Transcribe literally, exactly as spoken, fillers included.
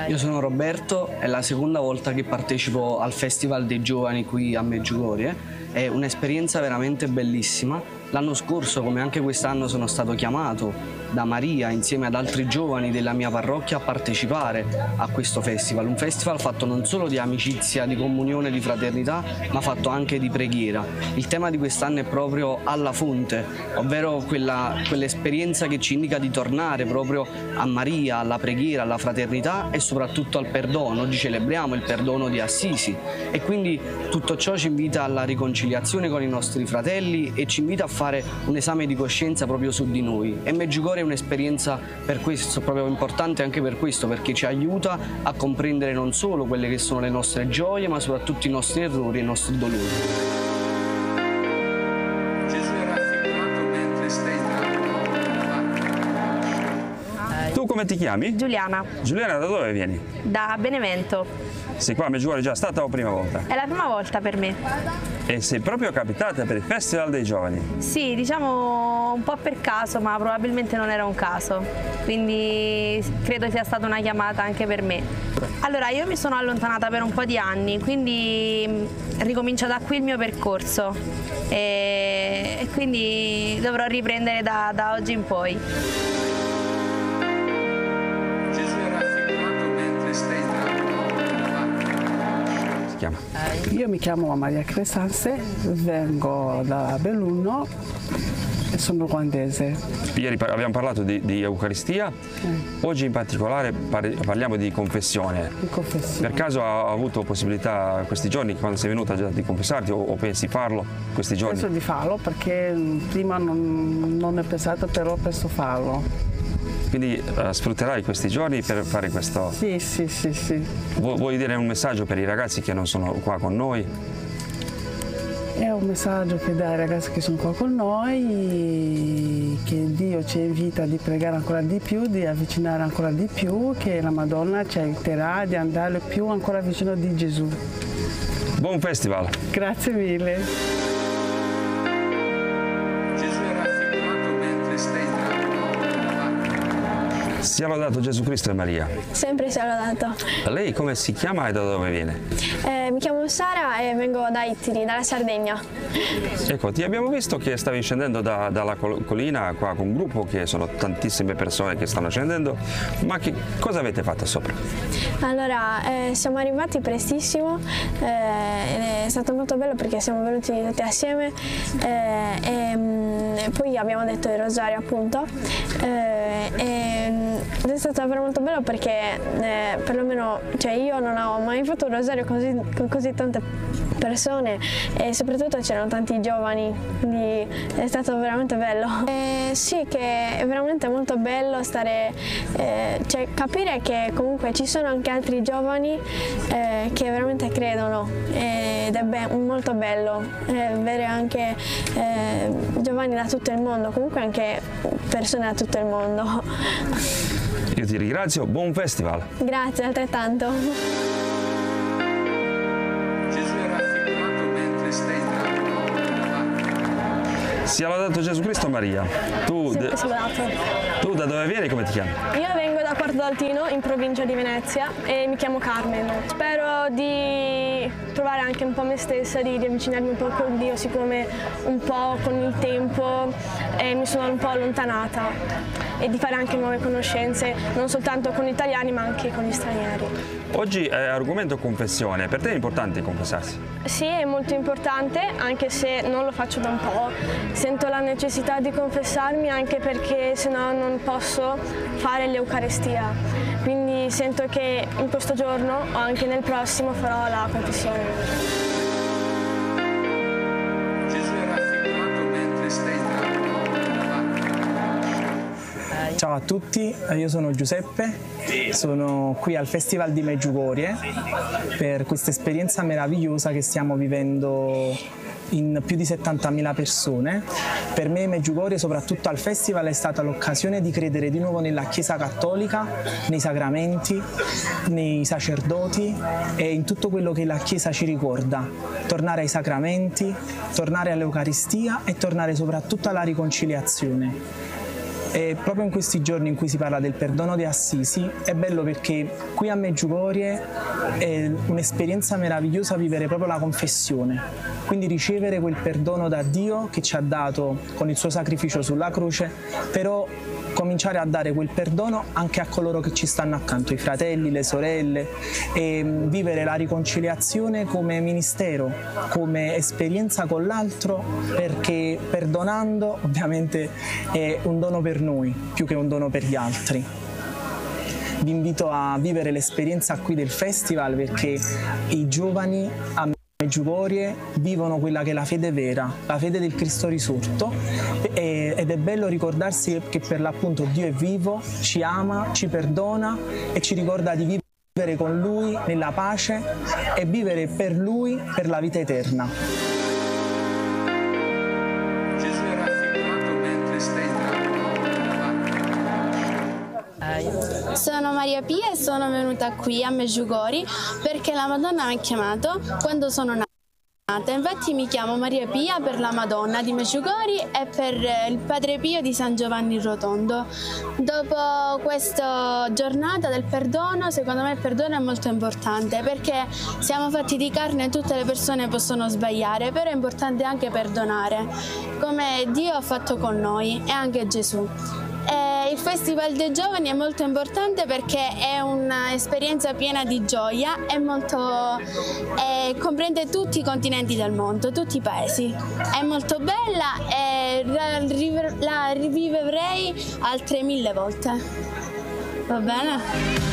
Io sono Roberto, è la seconda volta che partecipo al Festival dei Giovani qui a Medjugorje. È un'esperienza veramente bellissima. L'anno scorso, come anche quest'anno, sono stato chiamato da Maria insieme ad altri giovani della mia parrocchia a partecipare a questo festival. Un festival fatto non solo di amicizia, di comunione, di fraternità, ma fatto anche di preghiera. Il tema di quest'anno è proprio alla fonte, ovvero quella, quell'esperienza che ci indica di tornare proprio a Maria, alla preghiera, alla fraternità e soprattutto al perdono. Oggi celebriamo il perdono di Assisi e quindi tutto ciò ci invita alla riconciliazione con i nostri fratelli e ci invita a fare un esame di coscienza proprio su di noi. E Medjugorje è un'esperienza per questo, proprio importante anche per questo, perché ci aiuta a comprendere non solo quelle che sono le nostre gioie, ma soprattutto i nostri errori e i nostri dolori. Gesù è raffigurato mentre stai entrando. Tu come ti chiami? Giuliana. Giuliana, da dove vieni? Da Benevento. Sei qua a Medjugorje già stata o prima volta? È la prima volta per me. E sei proprio capitata per il Festival dei Giovani? Sì, diciamo un po' per caso, ma probabilmente non era un caso. Quindi credo sia stata una chiamata anche per me. Allora, io mi sono allontanata per un po' di anni, quindi ricomincio da qui il mio percorso. E, e quindi dovrò riprendere da, da oggi in poi. Io mi chiamo Maria Crescense, vengo da Belluno e sono ruandese. Ieri abbiamo parlato di, di Eucaristia, eh. Oggi in particolare parliamo di confessione. Di confessione. Per caso hai avuto possibilità questi giorni, quando sei venuta, già di confessarti o, o pensi farlo questi giorni? Penso di farlo perché prima non, non è pensato, però penso farlo. Quindi uh, sfrutterai questi giorni per fare questo? Sì, sì, sì, sì. Vu vuoi dire un messaggio per i ragazzi che non sono qua con noi? È un messaggio che dà ai ragazzi che sono qua con noi, che Dio ci invita di pregare ancora di più, di avvicinare ancora di più, che la Madonna ci aiuterà di andare più ancora vicino di Gesù. Buon festival! Grazie mille! Sia lodato Gesù Cristo e Maria. Sempre sia lodato. Lei come si chiama e da dove viene? Eh, mi chiamo Sara e vengo da Ittiri, dalla Sardegna. Ecco, ti abbiamo visto che stavi scendendo da, dalla collina qua con un gruppo, che sono tantissime persone che stanno scendendo, ma che cosa avete fatto sopra? Allora, eh, siamo arrivati prestissimo, eh, è stato molto bello perché siamo venuti tutti assieme eh, e, e poi abbiamo detto il rosario appunto. Eh, e, Ed è stato davvero molto bello perché eh, perlomeno cioè io non ho mai fatto un rosario così, con così tante persone e soprattutto c'erano tanti giovani, quindi è stato veramente bello. Eh, sì, che è veramente molto bello stare, eh, cioè capire che comunque ci sono anche altri giovani eh, che veramente credono ed è be molto bello eh, avere anche eh, giovani da tutto il mondo, comunque anche persone da tutto il mondo. Io ti ringrazio, buon festival! Grazie, altrettanto! Gesù è raffigurato mentre stai entrando. Sia lodato Gesù Cristo Maria. Tu, tu da dove vieni e come ti chiami? Io vengo da Quarto d'Altino, in provincia di Venezia, e mi chiamo Carmen. Spero di trovare anche un po' me stessa, di, di avvicinarmi un po' con Dio, siccome un po' con il tempo eh, mi sono un po' allontanata, e di fare anche nuove conoscenze, non soltanto con gli italiani ma anche con gli stranieri. Oggi è argomento confessione, per te è importante confessarsi? Sì, è molto importante, anche se non lo faccio da un po'. Sento la necessità di confessarmi anche perché sennò non posso fare l'Eucaristia. Quindi sento che in questo giorno o anche nel prossimo farò la confessione. Ciao a tutti, io sono Giuseppe, sono qui al Festival di Medjugorje per questa esperienza meravigliosa che stiamo vivendo in più di settantamila persone. Per me Medjugorje, soprattutto al festival, è stata l'occasione di credere di nuovo nella Chiesa Cattolica, nei sacramenti, nei sacerdoti e in tutto quello che la Chiesa ci ricorda. Tornare ai sacramenti, tornare all'Eucaristia e tornare soprattutto alla riconciliazione. E proprio in questi giorni in cui si parla del perdono di Assisi è bello perché qui a Medjugorje è un'esperienza meravigliosa vivere proprio la confessione, quindi ricevere quel perdono da Dio che ci ha dato con il suo sacrificio sulla croce, però cominciare a dare quel perdono anche a coloro che ci stanno accanto, i fratelli, le sorelle, e vivere la riconciliazione come ministero, come esperienza con l'altro, perché perdonando ovviamente è un dono per noi più che un dono per gli altri. Vi invito a vivere l'esperienza qui del festival perché i giovani a Medjugorje vivono quella che è la fede vera, la fede del Cristo risorto, ed è bello ricordarsi che per l'appunto Dio è vivo, ci ama, ci perdona e ci ricorda di vivere con Lui nella pace e vivere per Lui per la vita eterna. Gesù è raffigurato mentre sta entrando. Sono Maria Pia e sono venuta qui a Medjugorje perché la Madonna mi ha chiamato quando sono nata. Infatti mi chiamo Maria Pia per la Madonna di Medjugorje e per il Padre Pio di San Giovanni Rotondo. Dopo questa giornata del perdono, secondo me il perdono è molto importante perché siamo fatti di carne e tutte le persone possono sbagliare, però è importante anche perdonare, come Dio ha fatto con noi e anche Gesù. E il Festival dei Giovani è molto importante perché è un'esperienza piena di gioia, è molto, è, comprende tutti i continenti del mondo, tutti i paesi. È molto bella e la, la rivivrei altre mille volte. Va bene?